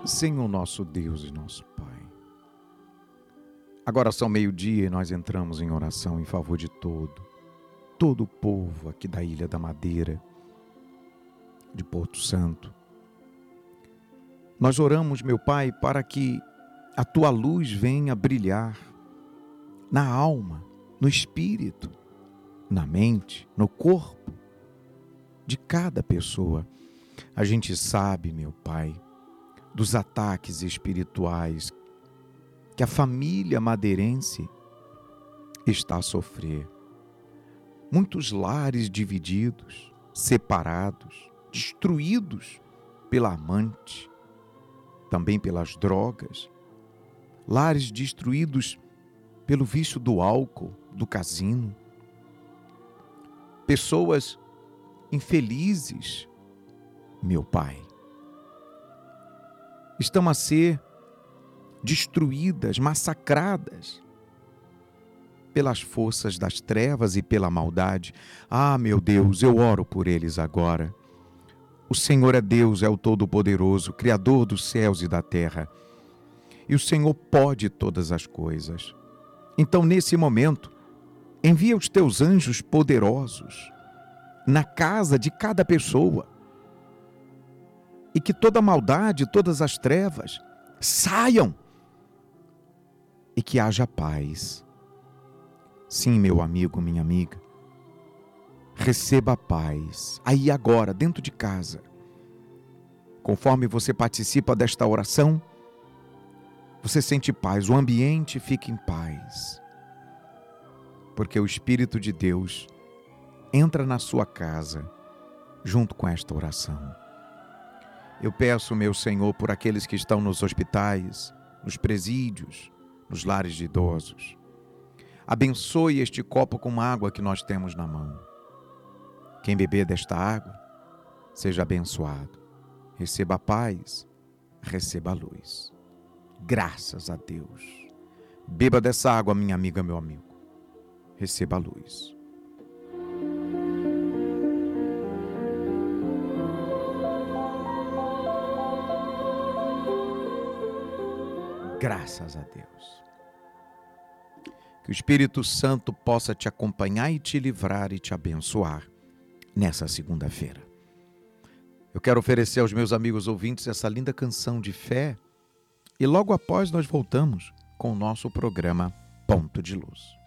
Senhor nosso Deus e nosso Pai, agora são meio-dia e nós entramos em oração em favor de todo o povo aqui da Ilha da Madeira, de Porto Santo. Nós oramos, meu Pai, para que a Tua luz venha brilhar na alma, no espírito, na mente, no corpo de cada pessoa. A gente sabe, meu Pai, dos ataques espirituais que a família madeirense está a sofrer. Muitos lares divididos, separados, destruídos pela amante, também pelas drogas, lares destruídos pelo vício do álcool, do cassino, pessoas infelizes, meu Pai, estão a ser destruídas, massacradas pelas forças das trevas e pela maldade. Ah, meu Deus, eu oro por eles agora. O Senhor é Deus, é o Todo-Poderoso, Criador dos céus e da terra. E o Senhor pode todas as coisas. Então, nesse momento, envia os teus anjos poderosos na casa de cada pessoa, e que toda maldade, todas as trevas saiam e que haja paz. Sim, meu amigo, minha amiga, receba a paz aí agora, dentro de casa. Conforme você participa desta oração, você sente paz, o ambiente fica em paz, porque o Espírito de Deus entra na sua casa junto com esta oração. Eu peço, meu Senhor, por aqueles que estão nos hospitais, nos presídios, nos lares de idosos. Abençoe este copo com água que nós temos na mão. Quem beber desta água, seja abençoado. Receba a paz, receba a luz. Graças a Deus. Beba dessa água, minha amiga, meu amigo. Receba a luz. Graças a Deus. Que o Espírito Santo possa te acompanhar e te livrar e te abençoar nessa segunda-feira. Eu quero oferecer aos meus amigos ouvintes essa linda canção de fé e logo após nós voltamos com o nosso programa Ponto de Luz.